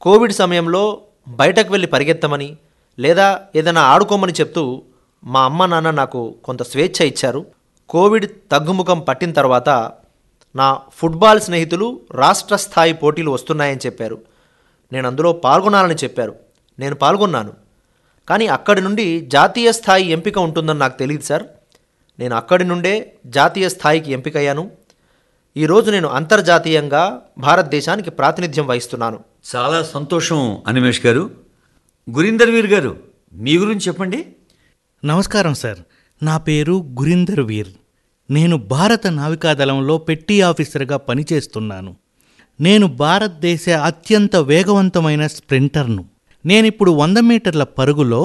Covid సమయంలో బయటకు వెళ్ళి పరిగెత్తమని లేదా ఏదైనా ఆడుకోమని చెప్తూ మా అమ్మ నాన్న నాకు కొంత స్వేచ్ఛ ఇచ్చారు. కోవిడ్ తగ్గుముఖం పట్టిన తర్వాత నా ఫుట్బాల్ స్నేహితులు రాష్ట్ర స్థాయి పోటీలు వస్తున్నాయని చెప్పారు. నేను అందులో పాల్గొనాలని చెప్పారు. నేను పాల్గొన్నాను. కానీ అక్కడి నుండి జాతీయ స్థాయి ఎంపిక ఉంటుందని నాకు తెలియదు సార్. నేను అక్కడి నుండే జాతీయ స్థాయికి ఎంపికయ్యాను. ఈరోజు నేను అంతర్జాతీయంగా భారతదేశానికి ప్రాతినిధ్యం వహిస్తున్నాను. చాలా సంతోషం అనిమేష్ గారు. గురీందర్ వీర్ గారు, మీ గురించి చెప్పండి. నమస్కారం సార్. నా పేరు గురీందర్ వీర్. నేను భారత నావికాదళంలో పెట్టి ఆఫీసర్గా పనిచేస్తున్నాను. నేను భారతదేశ అత్యంత వేగవంతమైన స్ప్రింటర్ను. నేనిప్పుడు 100 మీటర్ల పరుగులో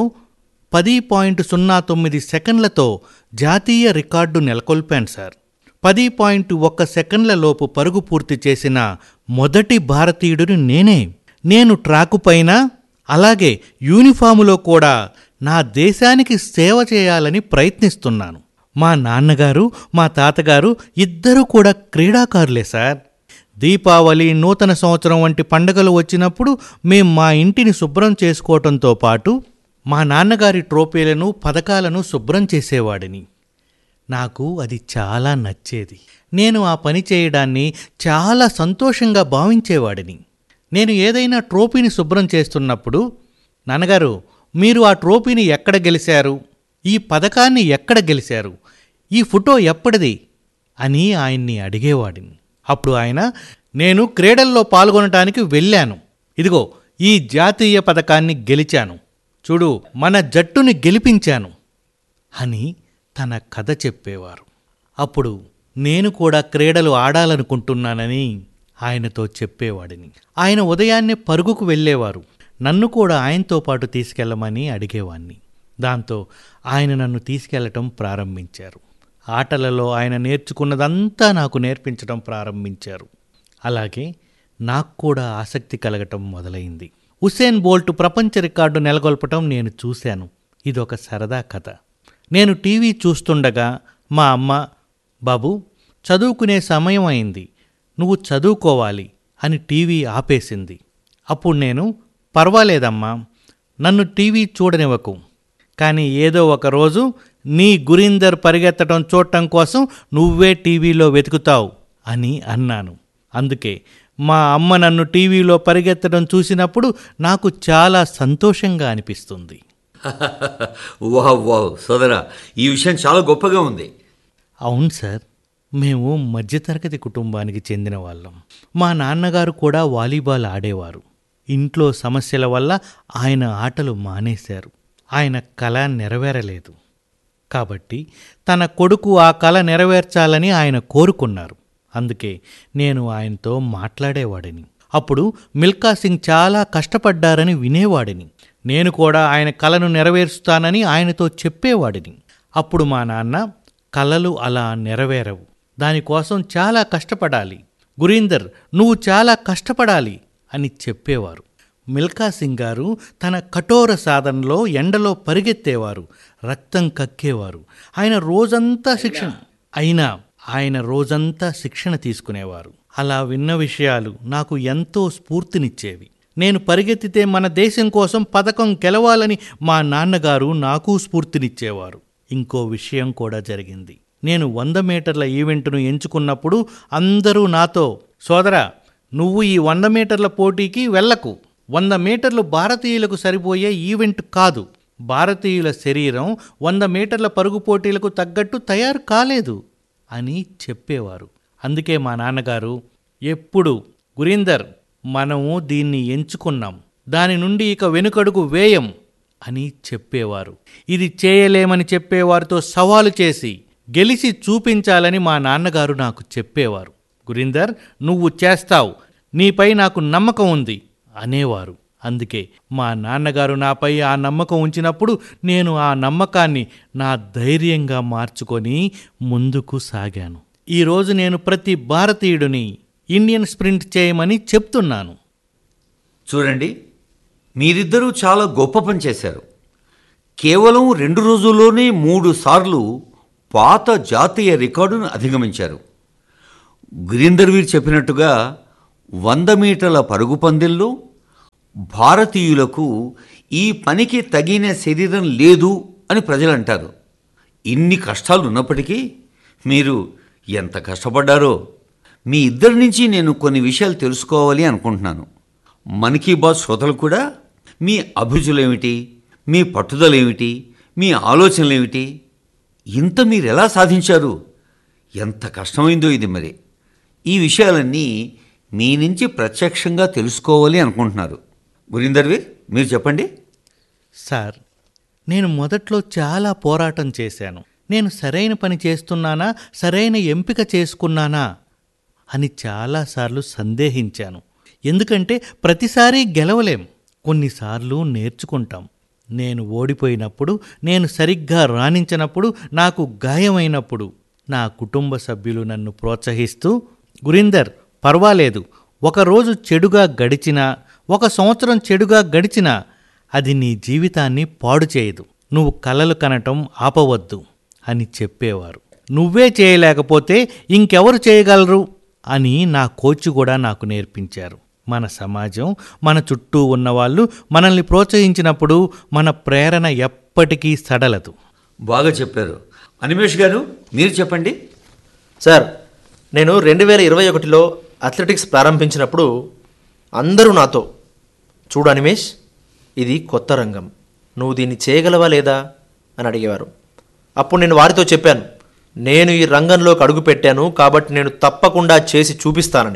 10.09 సెకండ్లతో జాతీయ రికార్డు నెలకొల్పాను సార్. 10.1 సెకండ్ల లోపు పరుగు పూర్తి చేసిన మొదటి భారతీయుడిని నేనే. నేను ట్రాకు పైన అలాగే యూనిఫాములో కూడా నా దేశానికి సేవ చేయాలని ప్రయత్నిస్తున్నాను. మా నాన్నగారు, మా తాతగారు ఇద్దరూ కూడా క్రీడాకారులే సార్. దీపావళి, నూతన సంవత్సరం వంటి పండుగలు వచ్చినప్పుడు మేం మా ఇంటిని శుభ్రం చేసుకోవటంతో పాటు మా నాన్నగారి ట్రోఫీలను, పథకాలను శుభ్రం చేసేవాడిని. నాకు అది చాలా నచ్చేది. నేను ఆ పని చేయడాన్ని చాలా సంతోషంగా భావించేవాడిని. నేను ఏదైనా ట్రోఫీని శుభ్రం చేస్తున్నప్పుడు, నాన్నగారు మీరు ఆ ట్రోఫీని ఎక్కడ గెలిచారు, ఈ పథకాన్ని ఎక్కడ గెలిచారు, ఈ ఫోటో ఎప్పటిది అని ఆయన్ని అడిగేవాడిని. అప్పుడు ఆయన, నేను క్రీడల్లో పాల్గొనటానికి వెళ్ళాను, ఇదిగో ఈ జాతీయ పథకాన్ని గెలిచాను, చూడు మన జట్టుని గెలిపించాను అని తన కథ చెప్పేవారు. అప్పుడు నేను కూడా క్రీడలు ఆడాలనుకుంటున్నానని ఆయనతో చెప్పేవాడిని. ఆయన ఉదయాన్నే పరుగుకు వెళ్ళేవారు. నన్ను కూడా ఆయనతో పాటు తీసుకెళ్లమని అడిగేవాణ్ణి. దాంతో ఆయన నన్ను తీసుకెళ్లటం ప్రారంభించారు. ఆటలలో ఆయన నేర్చుకున్నదంతా నాకు నేర్పించడం ప్రారంభించారు. అలాగే నాకు కూడా ఆసక్తి కలగటం మొదలైంది. ఉసేన్ బోల్ట్ ప్రపంచ రికార్డు నెలకొల్పటం నేను చూశాను. ఇదొక సరదా కథ. నేను టీవీ చూస్తుండగా మా అమ్మ, బాబు చదువుకునే సమయం అయింది, నువ్వు చదువుకోవాలి అని టీవీ ఆపేసింది. అప్పుడు నేను, పర్వాలేదమ్మా, నన్ను టీవీ చూడనివ్వకు, కానీ ఏదో ఒకరోజు నీ గురీందర్ పరిగెత్తడం చూడటం కోసం నువ్వే టీవీలో వెతుకుతావు అని అన్నాను. అందుకే మా అమ్మ నన్ను టీవీలో పరిగెత్తడం చూసినప్పుడు నాకు చాలా సంతోషంగా అనిపిస్తుంది. వావ్ వావ్ సోదరా, ఈ విషయం చాలా గొప్పగా ఉంది. అవును సార్, మేము మధ్యతరగతి కుటుంబానికి చెందిన వాళ్ళం. మా నాన్నగారు కూడా వాలీబాల్ ఆడేవారు. ఇంట్లో సమస్యల వల్ల ఆయన ఆటలు మానేశారు. ఆయన కల నెరవేరలేదు. కాబట్టి తన కొడుకు ఆ కల నెరవేర్చాలని ఆయన కోరుకున్నారు. అందుకే నేను ఆయనతో మాట్లాడేవాడిని. అప్పుడు మిల్కా సింగ్ చాలా కష్టపడ్డారని వినేవాడిని. నేను కూడా ఆయన కలను నెరవేరుస్తానని ఆయనతో చెప్పేవాడిని. అప్పుడు మా నాన్న, కలలు అలా నెరవేరవు, దానికోసం చాలా కష్టపడాలి, గురీందర్ నువ్వు చాలా కష్టపడాలి అని చెప్పేవారు. మిల్కా సింగ్ గారు తన కఠోర సాధనలో ఎండలో పరిగెత్తేవారు, రక్తం కక్కేవారు. ఆయన రోజంతా శిక్షణ తీసుకునేవారు. అలా విన్న విషయాలు నాకు ఎంతో స్ఫూర్తినిచ్చేవి. నేను పరిగెత్తితే మన దేశం కోసం పథకం గెలవాలని మా నాన్నగారు నాకు స్ఫూర్తినిచ్చేవారు. ఇంకో విషయం కూడా జరిగింది. నేను 100 మీటర్ల ఈవెంట్ను ఎంచుకున్నప్పుడు అందరూ నాతో, సోదరా నువ్వు ఈ 100 మీటర్ల పోటీకి వెళ్ళకు, 100 మీటర్లు భారతీయులకు సరిపోయే ఈవెంట్ కాదు, భారతీయుల శరీరం 100 మీటర్ల పరుగు పోటీలకు తగ్గట్టు తయారు కాలేదు అని చెప్పేవారు. అందుకే మా నాన్నగారు ఎప్పుడు, గురీందర్ మనము దీన్ని ఎంచుకున్నాం, దాని నుండి ఇక వెనుకడుగు వేయం అని చెప్పేవారు. ఇది చేయలేమని చెప్పేవారితో సవాలు చేసి గెలిచి చూపించాలని మా నాన్నగారు నాకు చెప్పేవారు. గురీందర్ నువ్వు చేస్తావు, నీపై నాకు నమ్మకం ఉంది అనేవారు. అందుకే మా నాన్నగారు నాపై ఆ నమ్మకం ఉంచినప్పుడు నేను ఆ నమ్మకాన్ని నా ధైర్యంగా మార్చుకొని ముందుకు సాగాను. ఈరోజు నేను ప్రతి భారతీయుడిని ఇండియన్ స్ప్రింట్ చేయమని చెప్తున్నాను. చూడండి, మీరిద్దరూ చాలా గొప్ప పని చేశారు. కేవలం 2 రోజుల్లోనే 3 సార్లు పాత జాతీయ రికార్డును అధిగమించారు. గురీందర్ వీర్ చెప్పినట్టుగా 100 మీటర్ల పరుగు పందెంలో భారతీయులకు ఈ పనికి తగిన శరీరం లేదు అని ప్రజలు అంటారు. ఇన్ని కష్టాలు ఉన్నప్పటికీ మీరు ఎంత కష్టపడ్డారో. మీ ఇద్దరి నుంచి నేను కొన్ని విషయాలు తెలుసుకోవాలి అనుకుంటున్నాను. మన్ కీ బాత్ శ్రోతలు కూడా మీ అభిరుచులేమిటి, మీ పట్టుదలేమిటి, మీ ఆలోచనలేమిటి, ఇంత మీరు ఎలా సాధించారు, ఎంత కష్టమైందో ఇది. మరి ఈ విషయాలన్నీ మీ నుంచి ప్రత్యక్షంగా తెలుసుకోవాలి అనుకుంటున్నారు. గురీందర్వీర్, మీరు చెప్పండి. సార్, నేను మొదట్లో చాలా పోరాటం చేశాను. నేను సరైన పని చేస్తున్నానా, సరైన ఎంపిక చేసుకున్నానా అని చాలాసార్లు సందేహించాను. ఎందుకంటే ప్రతిసారి గెలవలేం, కొన్నిసార్లు నేర్చుకుంటాం. నేను ఓడిపోయినప్పుడు, నేను సరిగ్గా రాణించినప్పుడు, నాకు గాయమైనప్పుడు నా కుటుంబ సభ్యులు నన్ను ప్రోత్సహిస్తూ, గురీందర్ పర్వాలేదు, ఒకరోజు చెడుగా గడిచినా, 1 సంవత్సరం చెడుగా గడిచినా అది నీ జీవితాన్ని పాడు చేయదు. నువ్వు కలలు కనటం ఆపవద్దు అని చెప్పేవారు. నువ్వే చేయలేకపోతే ఇంకెవరు చేయగలరు అని నా కోచ్ కూడా నాకు నేర్పించారు. మన సమాజం, మన చుట్టూ ఉన్నవాళ్ళు మనల్ని ప్రోత్సహించినప్పుడు మన ప్రేరణ ఎప్పటికీ సడలదు. బాగా చెప్పారు. అనిమేష్ గారు, మీరు చెప్పండి. సార్, నేను 2021లో అథ్లెటిక్స్ ప్రారంభించినప్పుడు అందరూ నాతో, చూడు అనిమేష్, ఇది కొత్త రంగం, నువ్వు దీన్ని చేయగలవా లేదా అని అడిగేవారు. అప్పుడు నేను వారితో చెప్పాను, నేను ఈ రంగంలోకి అడుగుపెట్టాను కాబట్టి నేను తప్పకుండా చేసి చూపిస్తానని.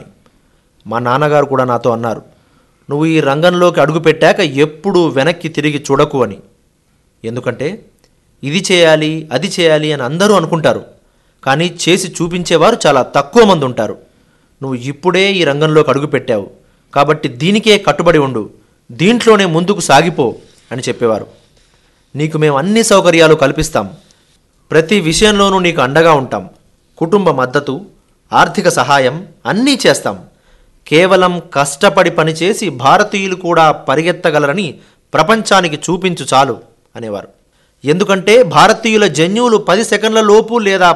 మా నాన్నగారు కూడా నాతో అన్నారు, నువ్వు ఈ రంగంలోకి అడుగుపెట్టాక ఎప్పుడూ వెనక్కి తిరిగి చూడకు అని. ఎందుకంటే ఇది చేయాలి, అది చేయాలి అని అందరూ అనుకుంటారు, కానీ చేసి చూపించేవారు చాలా తక్కువ మంది ఉంటారు. నువ్వు ఇప్పుడే ఈ రంగంలోకి అడుగుపెట్టావు కాబట్టి దీనికే కట్టుబడి ఉండు, దీంట్లోనే ముందుకు సాగిపో అని చెప్పేవారు. నీకు మేము అన్ని సౌకర్యాలు కల్పిస్తాం, ప్రతి విషయంలోనూ నీకు అండగా ఉంటాం, కుటుంబ మద్దతు, ఆర్థిక సహాయం అన్నీ చేస్తాం. కేవలం కష్టపడి పనిచేసి భారతీయులు కూడా పరిగెత్తగలరని ప్రపంచానికి చూపించు చాలు అనేవారు. ఎందుకంటే భారతీయుల జన్యువులు 10 సెకండ్ల లోపు లేదా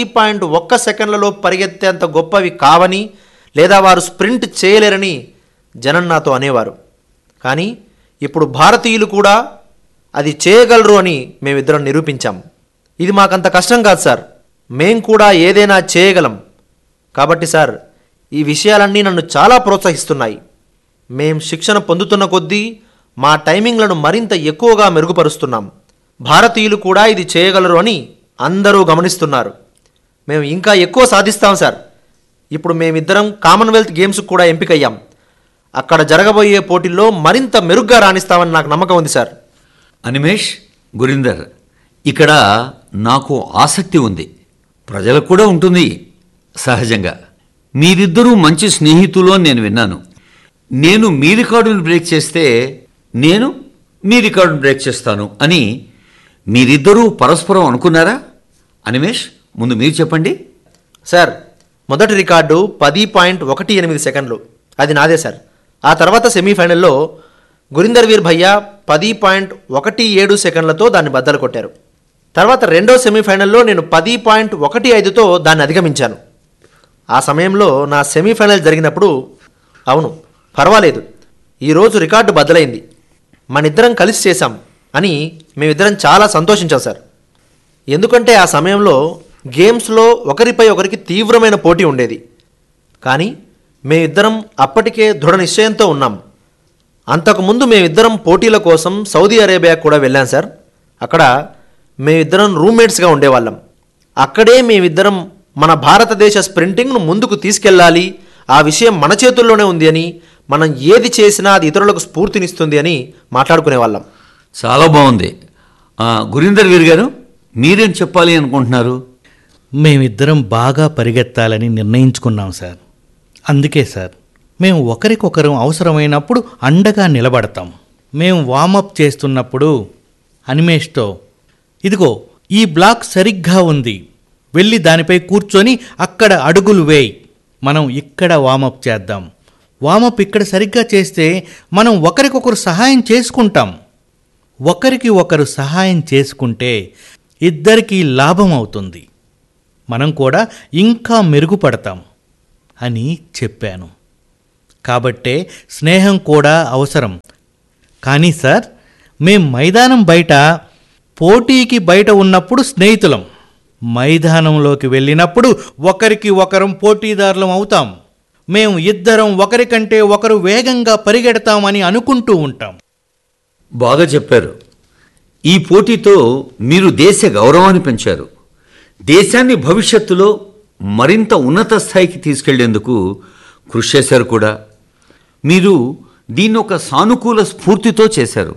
10.1 సెకండ్లలోపు పరిగెత్తేంత గొప్పవి కావని, లేదా వారు స్ప్రింట్ చేయలేరని జనం నాతో అనేవారు. కానీ ఇప్పుడు భారతీయులు కూడా అది చేయగలరు అని మేమిద్దరం నిరూపించాం. ఇది మాకంత కష్టం కాదు సార్, మేం కూడా ఏదైనా చేయగలం. కాబట్టి సార్, ఈ విషయాలన్నీ నన్ను చాలా ప్రోత్సహిస్తున్నాయి. మేం శిక్షణ పొందుతున్న కొద్దీ మా టైమింగ్లను మరింత ఎక్కువగా మెరుగుపరుస్తున్నాం. భారతీయులు కూడా ఇది చేయగలరు అని అందరూ గమనిస్తున్నారు. మేము ఇంకా ఎక్కువ సాధిస్తాం సార్. ఇప్పుడు మేమిద్దరం కామన్వెల్త్ గేమ్స్కి కూడా ఎంపికయ్యాం. అక్కడ జరగబోయే పోటీల్లో మరింత మెరుగ్గా రాణిస్తామని నాకు నమ్మకం ఉంది సార్. అనిమేష్, గురీందర్, ఇక్కడ నాకు ఆసక్తి ఉంది, ప్రజలకు కూడా ఉంటుంది సహజంగా. మీరిద్దరూ మంచి స్నేహితులు అని నేను విన్నాను. నేను మీ రికార్డును బ్రేక్ చేస్తే నేను మీ రికార్డును బ్రేక్ చేస్తాను అని మీరిద్దరూ పరస్పరం అనుకున్నారా? అనిమేష్, ముందు మీరు చెప్పండి. సార్, మొదటి రికార్డు 10.18 సెకండ్లు, అది నాదే సార్. ఆ తర్వాత సెమీఫైనల్లో గురీందర్వీర్ భయ్యా 10.17 సెకండ్లతో దాన్ని బద్దలు కొట్టారు. తర్వాత రెండో సెమీఫైనల్లో నేను 10.15తో దాన్ని అధిగమించాను. ఆ సమయంలో నా సెమీఫైనల్ జరిగినప్పుడు, అవును పర్వాలేదు, ఈరోజు రికార్డు బద్దలైంది, మనిద్దరం కలిసి చేశాం అని మేమిద్దరం చాలా సంతోషించాం సార్. ఎందుకంటే ఆ సమయంలో గేమ్స్లో ఒకరిపై ఒకరికి తీవ్రమైన పోటీ ఉండేది. కానీ మేమిద్దరం అప్పటికే దృఢ నిశ్చయంతో ఉన్నాం. అంతకుముందు మేమిద్దరం పోటీల కోసం సౌదీ అరేబియా కూడా వెళ్ళాం సార్. అక్కడ మేమిద్దరం రూమ్మేట్స్గా ఉండేవాళ్ళం. అక్కడే మేమిద్దరం మన భారతదేశ స్ప్రింటింగ్ను ముందుకు తీసుకెళ్ళాలి, ఆ విషయం మన చేతుల్లోనే ఉంది అని, మనం ఏది చేసినా అది ఇతరులకు స్ఫూర్తినిస్తుంది అని మాట్లాడుకునేవాళ్ళం. చాలా బాగుంది. గురీందర్ వీర్ గారు, మీరేం చెప్పాలి అనుకుంటున్నారు? మేమిద్దరం బాగా పరిగెత్తాలని నిర్ణయించుకున్నాం సార్. అందుకే సార్, మేము ఒకరికొకరు అవసరమైనప్పుడు అండగా నిలబడతాం. మేము వామప్ చేస్తున్నప్పుడు అనిమేష్తో, ఇదిగో ఈ బ్లాక్ సరిగ్గా ఉంది, వెళ్ళి దానిపై కూర్చొని అక్కడ అడుగులు వేయి, మనం ఇక్కడ వామప్ చేద్దాం, వామప్ ఇక్కడ సరిగ్గా చేస్తే మనం ఒకరికొకరు సహాయం చేసుకుంటాం, ఒకరికి ఒకరు సహాయం చేసుకుంటే ఇద్దరికీ లాభం అవుతుంది, మనం కూడా ఇంకా మెరుగుపడతాం అని చెప్పాను. కాబట్టే స్నేహం కూడా అవసరం, కానీ సార్, మేం మైదానం బయట పోటీకి బయట ఉన్నప్పుడు స్నేహితులం, మైదానంలోకి వెళ్ళినప్పుడు ఒకరికి ఒకరం పోటీదారులం అవుతాం. మేము ఇద్దరం ఒకరికంటే ఒకరు వేగంగా పరిగెడతామని అనుకుంటూ ఉంటాం. బాగా చెప్పారు. ఈ పోటీతో మీరు దేశ గౌరవాన్ని పెంచారు. దేశాన్ని భవిష్యత్తులో మరింత ఉన్నత స్థాయికి తీసుకెళ్లేందుకు కృషి చేశారు కూడా. మీరు దీన్ని ఒక సానుకూల స్ఫూర్తితో చేశారు.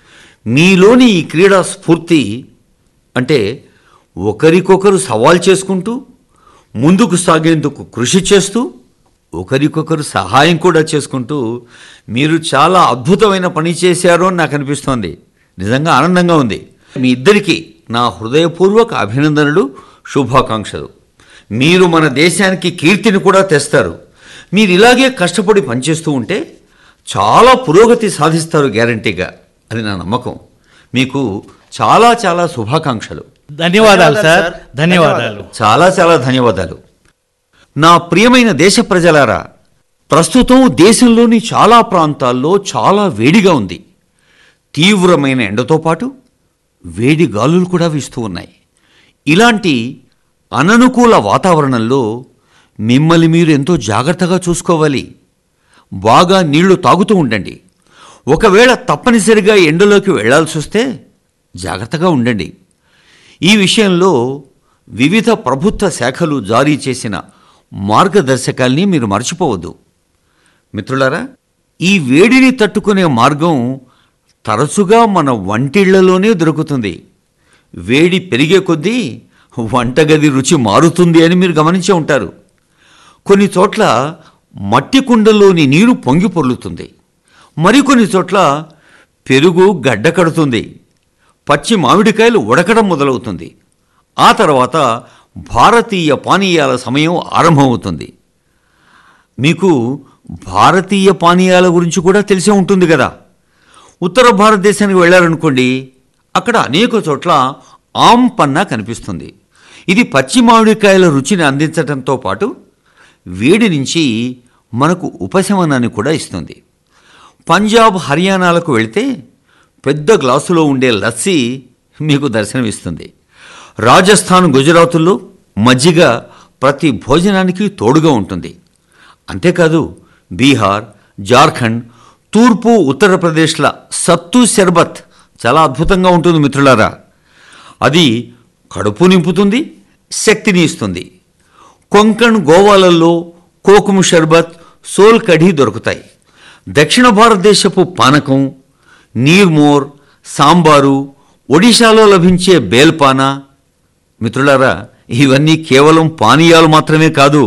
మీలోని ఈ క్రీడా స్ఫూర్తి అంటే ఒకరికొకరు సవాల్ చేసుకుంటూ ముందుకు సాగేందుకు కృషి చేస్తూ ఒకరికొకరు సహాయం కూడా చేసుకుంటూ మీరు చాలా అద్భుతమైన పని చేశారు అని నాకు అనిపిస్తోంది. నిజంగా ఆనందంగా ఉంది. మీ ఇద్దరికీ నా హృదయపూర్వక అభినందనలు, శుభాకాంక్షలు. మీరు మన దేశానికి కీర్తిని కూడా తెస్తారు. మీరు ఇలాగే కష్టపడి పనిచేస్తూ ఉంటే చాలా పురోగతి సాధిస్తారు గ్యారంటీగా. అది నా నమ్మకం. మీకు చాలా చాలా శుభాకాంక్షలు. ధన్యవాదాలు సార్, ధన్యవాదాలు. చాలా చాలా ధన్యవాదాలు. నా ప్రియమైన దేశ ప్రజలారా, ప్రస్తుతం దేశంలోని చాలా ప్రాంతాల్లో చాలా వేడిగా ఉంది. తీవ్రమైన ఎండతో పాటు వేడి గాలులు కూడా వీస్తూ ఉన్నాయి. ఇలాంటి అననుకూల వాతావరణంలో మిమ్మల్ని మీరు ఎంతో జాగ్రత్తగా చూసుకోవాలి. బాగా నీళ్లు తాగుతూ ఉండండి. ఒకవేళ తప్పనిసరిగా ఎండలోకి వెళ్లాల్సి వస్తే జాగ్రత్తగా ఉండండి. ఈ విషయంలో వివిధ ప్రభుత్వ శాఖలు జారీ చేసిన మార్గదర్శకాల్ని మీరు మర్చిపోవద్దు. మిత్రులారా, ఈ వేడిని తట్టుకునే మార్గం తరచుగా మన వంటిళ్లలోనే దొరుకుతుంది. వేడి పెరిగే కొద్దీ వంటగది రుచి మారుతుంది అని మీరు గమనించే ఉంటారు. కొన్ని చోట్ల మట్టి కుండలోని నీరు పొంగి పొర్లుతుంది. మరికొన్ని చోట్ల పెరుగు గడ్డ కడుతుంది. పచ్చి మామిడికాయలు ఉడకడం మొదలవుతుంది. ఆ తర్వాత భారతీయ పానీయాల సమయం ఆరంభమవుతుంది. మీకు భారతీయ పానీయాల గురించి కూడా తెలిసే ఉంటుంది కదా. ఉత్తర భారతదేశానికి వెళ్ళారనుకోండి, అక్కడ అనేక చోట్ల ఆమ్ పన్నా కనిపిస్తుంది. ఇది పచ్చి మామిడికాయల రుచిని అందించడంతో పాటు వేడి నుంచి మనకు ఉపశమనాన్ని కూడా ఇస్తుంది. పంజాబ్, హర్యానాలకు వెళితే పెద్ద గ్లాసులో ఉండే లస్సీ మీకు దర్శనమిస్తుంది. రాజస్థాన్, గుజరాతుల్లో మజ్జిగ ప్రతి భోజనానికి తోడుగా ఉంటుంది. అంతేకాదు బీహార్, జార్ఖండ్, తూర్పు ఉత్తరప్రదేశ్ల సత్తు షర్బత్ చాలా అద్భుతంగా ఉంటుంది మిత్రులారా. అది కడుపు నింపుతుంది, శక్తిని ఇస్తుంది. కొంకణ్, గోవాలలో కోకుము షర్బత్, సోల్ కఢీ దొరుకుతాయి. దక్షిణ భారతదేశపు పానకం, నీర్మోర్, సాంబారు, ఒడిశాలో లభించే బేల్పానా. మిత్రులారా, ఇవన్నీ కేవలం పానీయాలు మాత్రమే కాదు,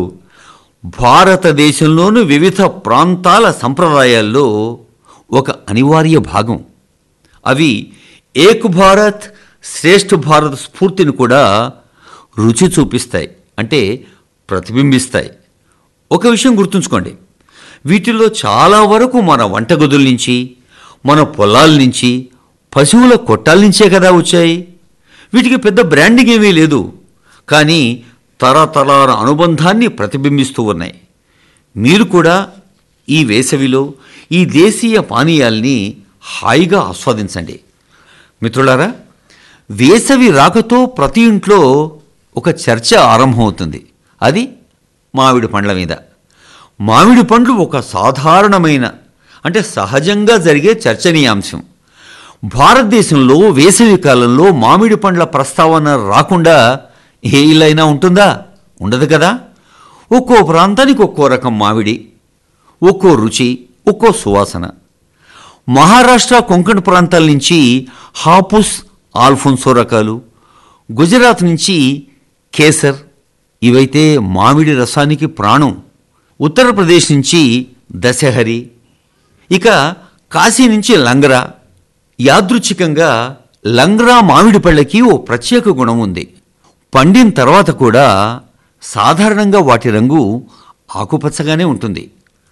భారతదేశంలోని వివిధ ప్రాంతాల సంప్రదాయాల్లో ఒక అనివార్య భాగం. అవి ఏక్ భారత్ శ్రేష్ఠ భారత్ స్ఫూర్తిని కూడా రుచి చూపిస్తాయి, అంటే ప్రతిబింబిస్తాయి. ఒక విషయం గుర్తుంచుకోండి, వీటిల్లో చాలా వరకు మన వంటగదుల నుంచి, మన పొలాల నుంచి, పశువుల కొట్టాల నుంచే కదా వచ్చాయి. వీటికి పెద్ద బ్రాండింగ్ ఏమీ లేదు, కానీ తరతరాల అనుబంధాన్ని ప్రతిబింబిస్తూ ఉన్నాయి. మీరు కూడా ఈ వేసవిలో ఈ దేశీయ పానీయాల్ని హాయిగా ఆస్వాదించండి. మిత్రులారా, వేసవి రాకతో ప్రతి ఇంట్లో ఒక చర్చ ఆరంభమవుతుంది. అది మామిడి పండ్ల మీద. మామిడి పండ్లు ఒక సాధారణమైన, అంటే సహజంగా జరిగే చర్చనీయాంశం. భారతదేశంలో వేసవి కాలంలో మామిడి పండ్ల ప్రస్తావన రాకుండా ఏ ఇల్లైనా ఉంటుందా? ఉండదు కదా. ఒక్కో ప్రాంతానికి ఒక్కో రకం మామిడి, ఒక్కో రుచి, ఒక్కో సువాసన. మహారాష్ట్ర, కొంకణ్ ప్రాంతాల నుంచి హాపుస్, ఆల్ఫోన్సో రకాలు, గుజరాత్ నుంచి కేసర్, ఇవైతే మామిడి రసానికి ప్రాణం. ఉత్తరప్రదేశ్ నుంచి దశహరి, ఇక కాశీ నుంచి లంగ్రా. యాదృచ్ఛికంగా లంగ్రా మామిడి పళ్ళకి ఓ ప్రత్యేక గుణం ఉంది. పండిన తర్వాత కూడా సాధారణంగా వాటి రంగు ఆకుపచ్చగానే ఉంటుంది.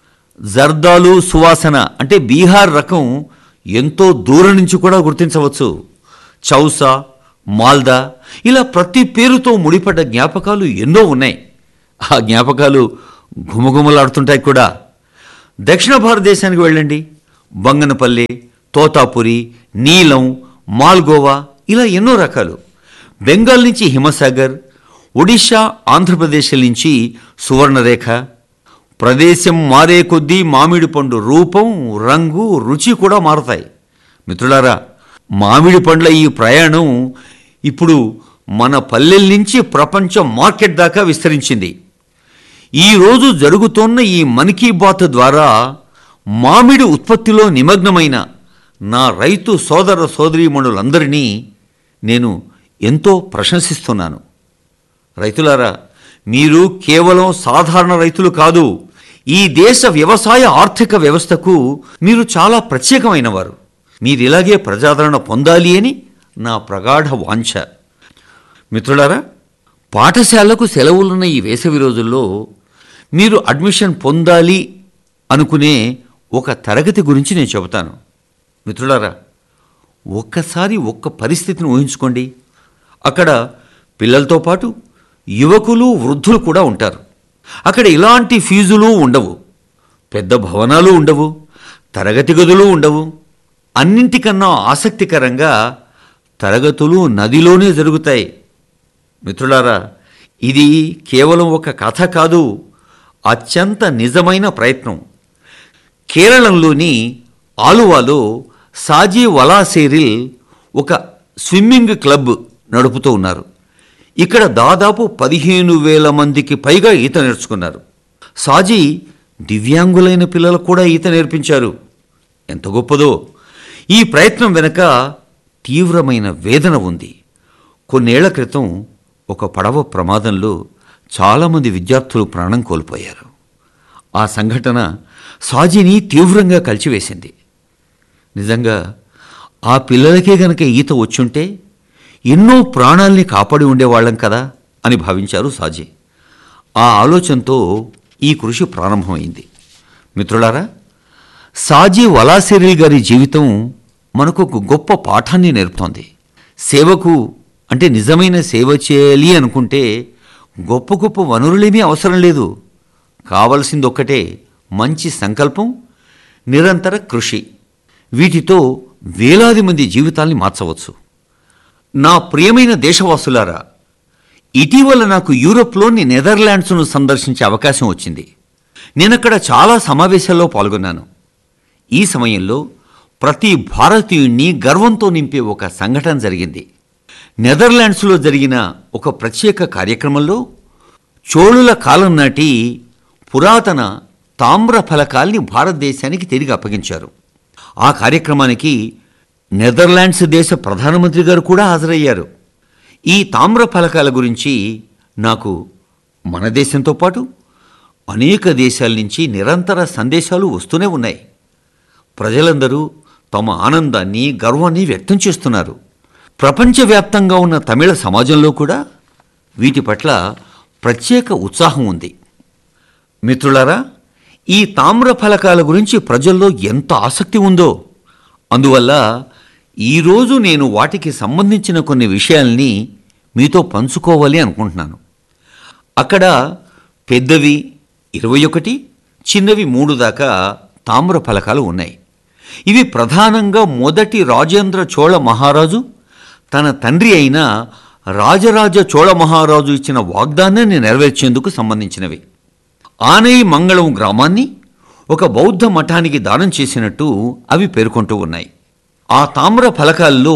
జర్దాలు సువాసన అంటే బీహార్ రకం ఎంతో దూరం నుంచి కూడా గుర్తించవచ్చు. చౌసా, మాల్దా, ఇలా ప్రతి పేరుతో ముడిపడ్డ జ్ఞాపకాలు ఎన్నో ఉన్నాయి. ఆ జ్ఞాపకాలు ఘుమఘుమలాడుతుంటాయి కూడా. దక్షిణ భారతదేశానికి వెళ్ళండి, బంగనపల్లి, తోతాపురి, నీలం, మాల్గోవా ఇలా ఎన్నో రకాలు. బెంగాల్ నుంచి హిమసాగర్, ఒడిషా, ఆంధ్రప్రదేశ్ నుంచి సువర్ణరేఖ. ప్రదేశం మారే కొద్దీ మామిడి పండు రూపం, రంగు, రుచి కూడా మారతాయి. మిత్రులారా, మామిడి పండ్ల ఈ ప్రయాణం ఇప్పుడు మన పల్లెల నుంచి ప్రపంచ మార్కెట్ దాకా విస్తరించింది. ఈరోజు జరుగుతోన్న ఈ మన్ కీ బాత్ ద్వారా మామిడి ఉత్పత్తిలో నిమగ్నమైన నా రైతు సోదర సోదరీమణులందరినీ నేను ఎంతో ప్రశంసిస్తున్నాను. రైతులారా, మీరు కేవలం సాధారణ రైతులు కాదు, ఈ దేశ వ్యవసాయ ఆర్థిక వ్యవస్థకు మీరు చాలా ప్రత్యేకమైన వారు. మీరిలాగే ప్రజాదరణ పొందాలి అని నా ప్రగాఢ వాంఛ. మిత్రులారా, పాఠశాలకు సెలవులున్న ఈ వేసవి రోజుల్లో మీరు అడ్మిషన్ పొందాలి అనుకునే ఒక తరగతి గురించి నేను చెబుతాను. మిత్రులారా, ఒక్కసారి ఒక్క పరిస్థితిని ఊహించుకోండి. అక్కడ పిల్లలతో పాటు యువకులు, వృద్ధులు కూడా ఉంటారు. అక్కడ ఇలాంటి ఫీజులు ఉండవు, పెద్ద భవనాలు ఉండవు, తరగతి గదులు ఉండవు. అన్నింటికన్నా ఆసక్తికరంగా తరగతులు నదిలోనే జరుగుతాయి. మిత్రులారా, ఇది కేవలం ఒక కథ కాదు, అత్యంత నిజమైన ప్రయత్నం. కేరళంలోని ఆలువాలో సాజీ వలాసేరిల్ ఒక స్విమ్మింగ్ క్లబ్ నడుపుతూ ఉన్నారు. ఇక్కడ దాదాపు 15,000 మందికి పైగా ఈత నేర్చుకున్నారు. సాజీ దివ్యాంగులైన పిల్లలకు కూడా ఈత నేర్పించారు. ఎంత గొప్పదో! ఈ ప్రయత్నం వెనుక తీవ్రమైన వేదన ఉంది. కొన్నేళ్ల క్రితం ఒక పడవ ప్రమాదంలో చాలామంది విద్యార్థులు ప్రాణం కోల్పోయారు. ఆ సంఘటన సాజీని తీవ్రంగా కలిచివేసింది. నిజంగా ఆ పిల్లలకే గనక ఈత వచ్చుంటే ఎన్నో ప్రాణాల్ని కాపాడి ఉండేవాళ్లం కదా అని భావించారు సాజీ. ఆ ఆలోచనతో ఈ కృషి ప్రారంభమైంది. మిత్రులారా, సాజీ వలాసిరిల్ గారి జీవితం మనకు ఒక గొప్ప పాఠాన్ని నేర్పుతోంది. సేవకు అంటే నిజమైన సేవ చేయాలి అనుకుంటే గొప్ప గొప్ప వనరులేమీ అవసరం లేదు. కావలసిందొక్కటే మంచి సంకల్పం, నిరంతర కృషి. వీటితో వేలాది మంది జీవితాల్ని మార్చవచ్చు. నా ప్రియమైన దేశవాసులారా, ఇటీవల నాకు యూరోప్లోని నెదర్లాండ్స్ను సందర్శించే అవకాశం వచ్చింది. నేనక్కడ చాలా సమావేశాల్లో పాల్గొన్నాను. ఈ సమయంలో ప్రతి భారతీయుణ్ణి గర్వంతో నింపే ఒక సంఘటన జరిగింది. నెదర్లాండ్స్లో జరిగిన ఒక ప్రత్యేక కార్యక్రమంలో చోళుల కాలం నాటి పురాతన తామ్ర ఫలకాల్ని భారతదేశానికి తిరిగి అప్పగించారు. ఆ కార్యక్రమానికి నెదర్లాండ్స్ దేశ ప్రధానమంత్రి గారు కూడా హాజరయ్యారు. ఈ తామ్ర ఫలకాల గురించి నాకు మన దేశంతో పాటు అనేక దేశాల నుంచి నిరంతర సందేశాలు వస్తూనే ఉన్నాయి. ప్రజలందరూ తమ ఆనందాన్ని, గర్వాన్ని వ్యక్తం చేస్తున్నారు. ప్రపంచవ్యాప్తంగా ఉన్న తమిళ సమాజంలో కూడా వీటి పట్ల ప్రత్యేక ఉత్సాహం ఉంది. మిత్రులారా, ఈ తామ్ర ఫలకాల గురించి ప్రజల్లో ఎంత ఆసక్తి ఉందో, అందువల్ల ఈరోజు నేను వాటికి సంబంధించిన కొన్ని విషయాల్ని మీతో పంచుకోవాలి అనుకుంటున్నాను. అక్కడ పెద్దవి 21, చిన్నవి 3 దాకా తామ్ర ఫలకాలు ఉన్నాయి. ఇవి ప్రధానంగా మొదటి రాజేంద్ర చోళ మహారాజు తన తండ్రి అయిన రాజరాజ చోళ మహారాజు ఇచ్చిన వాగ్దానాన్ని నెరవేర్చేందుకు సంబంధించినవి. ఆనై మంగళం గ్రామాన్ని ఒక బౌద్ధ మఠానికి దానం చేసినట్టు అవి పేర్కొంటూ ఉన్నాయి. ఆ తామ్ర ఫలకాల్లో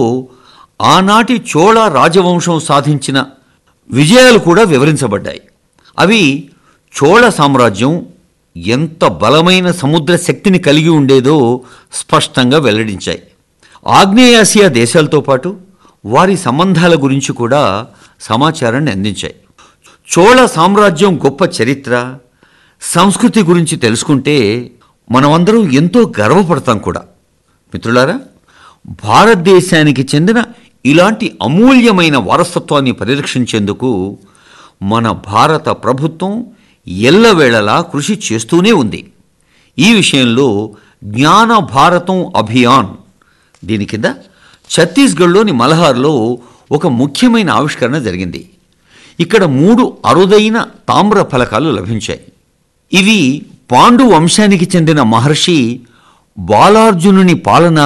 ఆనాటి చోళ రాజవంశం సాధించిన విజయాలు కూడా వివరించబడ్డాయి. అవి చోళ సామ్రాజ్యం ఎంత బలమైన సముద్ర శక్తిని కలిగి ఉండేదో స్పష్టంగా వెల్లడించాయి. ఆగ్నేయాసియా దేశాలతో పాటు వారి సంబంధాల గురించి కూడా సమాచారాన్ని అందించాయి. చోళ సామ్రాజ్యం గొప్ప చరిత్ర, సంస్కృతి గురించి తెలుసుకుంటే మనమందరం ఎంతో గర్వపడతాం కూడా. మిత్రులారా, భారతదేశానికి చెందిన ఇలాంటి అమూల్యమైన వారసత్వాన్ని పరిరక్షించేందుకు మన భారత ప్రభుత్వం ఎల్లవేళలా కృషి చేస్తూనే ఉంది. ఈ విషయంలో జ్ఞాన భారతం అభియాన్, దీని కింద ఛత్తీస్గఢ్లోని మల్హార్లో ఒక ముఖ్యమైన ఆవిష్కరణ జరిగింది. ఇక్కడ 3 అరుదైన తామ్ర ఫలకాలు లభించాయి. ఇవి పాండు వంశానికి చెందిన మహర్షి బాలార్జునుని పాలన